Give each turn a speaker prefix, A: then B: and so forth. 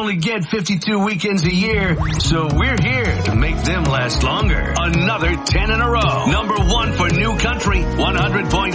A: only get 52 weekends a year, so we're here to make them last longer. Another 10 in a row. Number 1 for New Country, 100.7